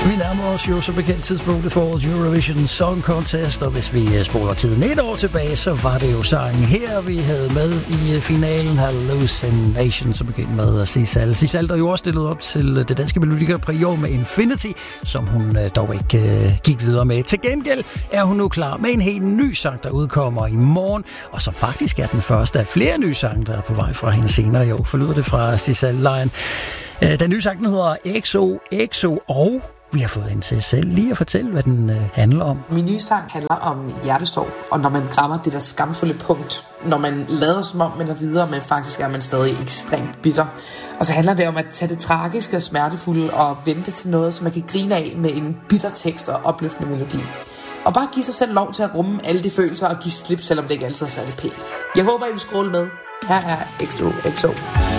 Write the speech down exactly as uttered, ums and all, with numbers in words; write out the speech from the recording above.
Vi nærmer os jo så bekendt tidspunktet for Eurovision Song Contest, og hvis vi spoler tiden et år tilbage, så var det jo sangen her, vi havde med i finalen, Hallucination, så bekendt med Sissal. Sissal, der jo også stillet op til det danske Melodi Grand Prix i år med Infinity, som hun dog ikke gik videre med. Til gengæld er hun nu klar med en helt ny sang, der udkommer i morgen, og som faktisk er den første af flere nye sange, der er på vej fra hende senere i år. Forlyder det fra Sissal Lion. Den nye sang, den hedder X O X O, og vi har fået en til selv lige at fortælle, hvad den øh, handler om. Min nye sang handler om hjertesorg, og når man rammer det der skamfulde punkt, når man lader som om man er videre, men faktisk er man stadig ekstremt bitter. Og så handler det om at tage det tragiske og smertefulde og vente til noget, som man kan grine af med en bitter tekst og opløftende melodi. Og bare give sig selv lov til at rumme alle de følelser og give slip, selvom det ikke altid er særlig pænt. Jeg håber, I vil scrolle med. Her er X O X O.